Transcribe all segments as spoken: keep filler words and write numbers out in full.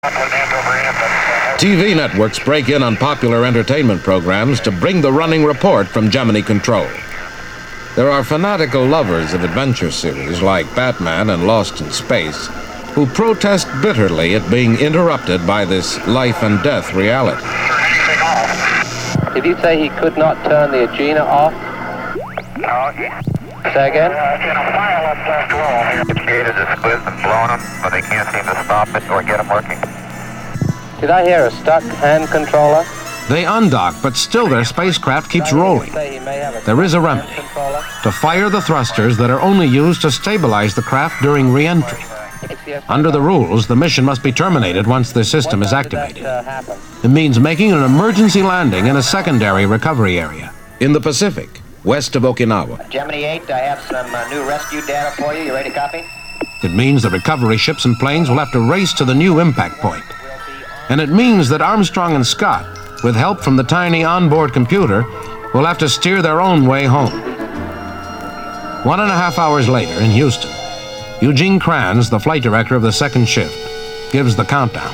T V networks break in on popular entertainment programs to bring the running report from Gemini Control. There are fanatical lovers of adventure series like Batman and Lost in Space who protest bitterly at being interrupted by this life and death reality. Did you say he could not turn the Agena off? No. Say again? Uh, it's in a fire up left wall. The gate is squeezed and blown them, but they can't seem to stop it or get them working. Did I hear a stuck hand controller? They undock, but still their spacecraft keeps rolling. There is a remedy: to fire the thrusters that are only used to stabilize the craft during re-entry. Under the rules, the mission must be terminated once the system is activated. It means making an emergency landing in a secondary recovery area in the Pacific, west of Okinawa. Gemini eight, I have some uh, new rescue data for you. You ready to copy? It means the recovery ships and planes will have to race to the new impact point. And it means that Armstrong and Scott, with help from the tiny onboard computer, will have to steer their own way home. One and a half hours later in Houston, Eugene Kranz, the flight director of the second shift, gives the countdown.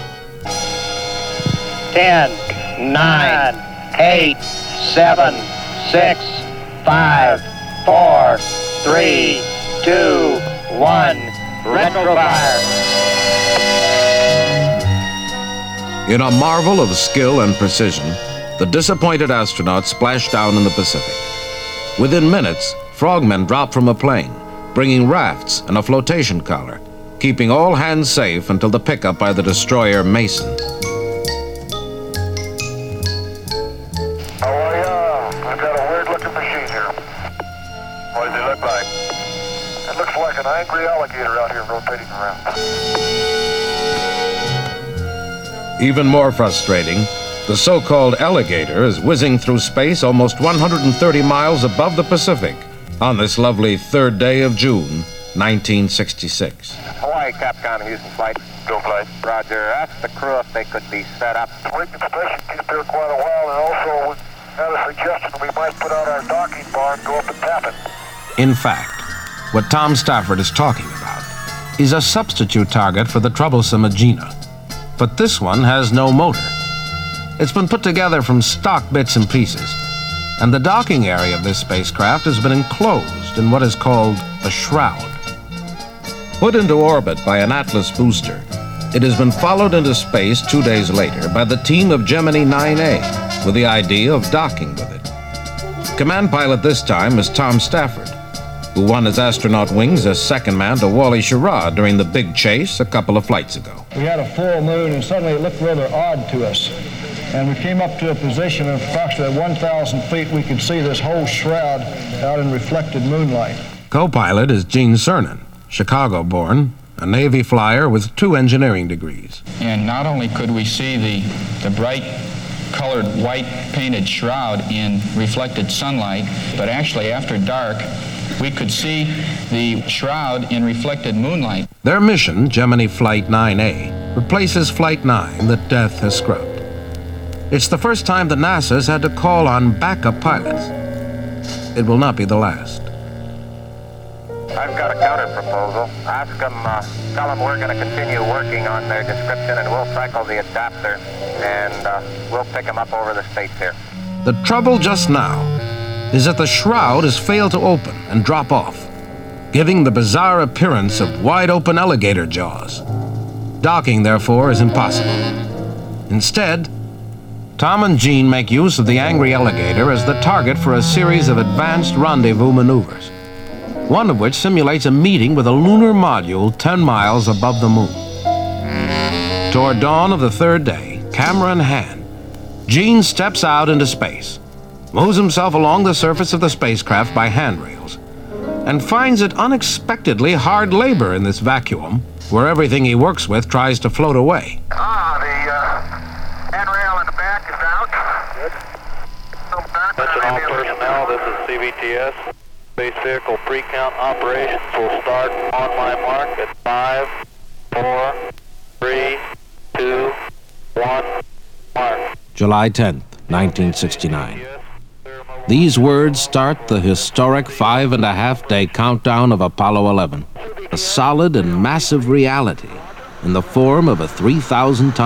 Ten, nine, eight, seven, six, five, four, three, two, one, retrofire. In a marvel of skill and precision, the disappointed astronauts splashed down in the Pacific. Within minutes, frogmen dropped from a plane, bringing rafts and a flotation collar, keeping all hands safe until the pickup by the destroyer Mason. Oh, yeah. We've got a weird-looking machine here. What does it look like? It looks like an angry alligator out here rotating around. Even more frustrating, the so-called alligator is whizzing through space almost one hundred thirty miles above the Pacific on this lovely third day of June, nineteen sixty-six. Hawaii, Capcom, Houston flight. Go flight. Roger. Ask the crew if they could be set up. We've been stationed here quite a while, and also we had a suggestion we might put out our docking bar and go up and tap it. In fact, what Tom Stafford is talking about is a substitute target for the troublesome Agena. But this one has no motor. It's been put together from stock bits and pieces, and the docking area of this spacecraft has been enclosed in what is called a shroud. Put into orbit by an Atlas booster, it has been followed into space two days later by the team of Gemini nine A with the idea of docking with it. Command pilot this time is Tom Stafford, who won his astronaut wings as second man to Wally Schirra during the big chase a couple of flights ago. We had a full moon, and suddenly it looked rather odd to us. And we came up to a position of approximately one thousand feet. We could see this whole shroud out in reflected moonlight. Co-pilot is Gene Cernan, Chicago-born, a Navy flyer with two engineering degrees. And not only could we see the, the bright colored white painted shroud in reflected sunlight, but actually after dark, we could see the shroud in reflected moonlight. Their mission, Gemini Flight nine A, replaces Flight nine that death has scrubbed. It's the first time that NASA's had to call on backup pilots. It will not be the last. I've got a counter proposal. Ask them, uh, tell them we're going to continue working on their description, and we'll cycle the adapter, and uh, we'll pick them up over the states here. The trouble just now is that the shroud has failed to open and drop off, giving the bizarre appearance of wide-open alligator jaws. Docking, therefore, is impossible. Instead, Tom and Gene make use of the angry alligator as the target for a series of advanced rendezvous maneuvers, one of which simulates a meeting with a lunar module ten miles above the moon. Toward dawn of the third day, camera in hand, Gene steps out into space, moves himself along the surface of the spacecraft by handrails, and finds it unexpectedly hard labor in this vacuum where everything he works with tries to float away. Ah, the uh, handrail in the back is out. Attention all personnel, this is C B T S. Space vehicle pre-count operations will start on my mark at five, four, three, two, one, mark. July tenth, nineteen sixty-nine. These words start the historic five and a half day countdown of Apollo eleven, a solid and massive reality in the form of a three thousand ton